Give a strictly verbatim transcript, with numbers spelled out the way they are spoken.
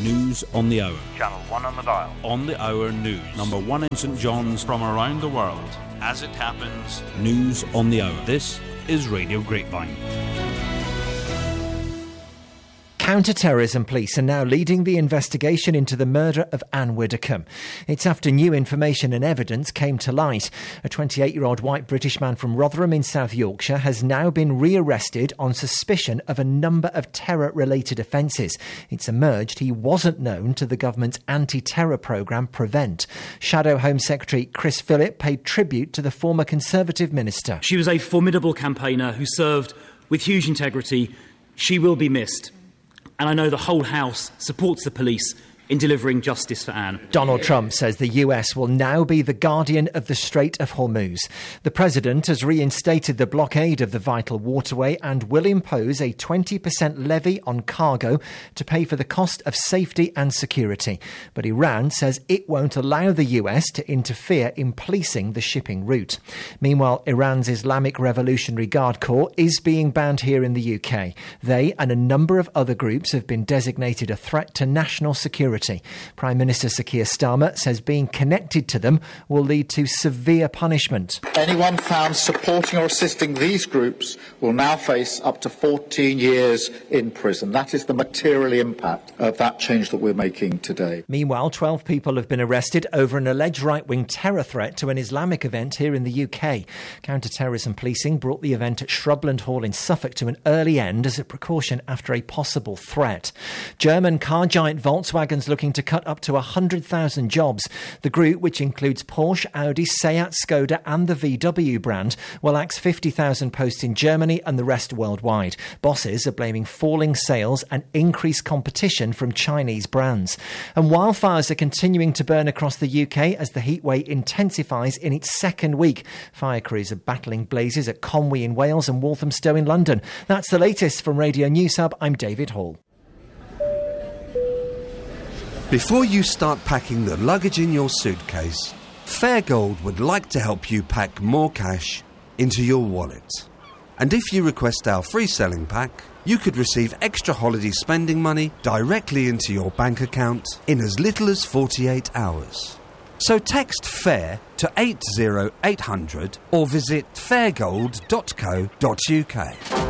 News on the Hour. Channel one on the dial. On the Hour News. Number one in St John's from around the world. As it happens, News on the Hour. This is Radio Grapevine. Counter-terrorism police are now leading the investigation into the murder of Anne Widdecombe. It's after new information and evidence came to light. A twenty-eight-year-old white British man from Rotherham in South Yorkshire has now been rearrested on suspicion of a number of terror-related offences. It's emerged he wasn't known to the government's anti-terror programme Prevent. Shadow Home Secretary Chris Phillip paid tribute to the former Conservative minister. She was a formidable campaigner who served with huge integrity. She will be missed. And I know the whole House supports the police in delivering justice for Anne. Donald Trump says the U S will now be the guardian of the Strait of Hormuz. The president has reinstated the blockade of the vital waterway and will impose a twenty percent levy on cargo to pay for the cost of safety and security. But Iran says it won't allow the U S to interfere in policing the shipping route. Meanwhile, Iran's Islamic Revolutionary Guard Corps is being banned here in the U K. They and a number of other groups have been designated a threat to national security. Prime Minister Sir Keir Starmer says being connected to them will lead to severe punishment. Anyone found supporting or assisting these groups will now face up to fourteen years in prison. That is the material impact of that change that we're making today. Meanwhile, twelve people have been arrested over an alleged right-wing terror threat to an Islamic event here in the U K. Counter-terrorism policing brought the event at Shrubland Hall in Suffolk to an early end as a precaution after a possible threat. German car giant Volkswagen's looking to cut up to one hundred thousand jobs. The group, which includes Porsche, Audi, Seat, Skoda and the V W brand, will axe fifty thousand posts in Germany and the rest worldwide. Bosses are blaming falling sales and increased competition from Chinese brands. And wildfires are continuing to burn across the U K as the heatwave intensifies in its second week. Fire crews are battling blazes at Conwy in Wales and Walthamstow in London. That's the latest from Radio News Hub. I'm David Hall. Before you start packing the luggage in your suitcase, Fairgold would like to help you pack more cash into your wallet. And if you request our free selling pack, you could receive extra holiday spending money directly into your bank account in as little as forty-eight hours. So text FAIR to eight zero eight hundred or visit fairgold dot co dot uk.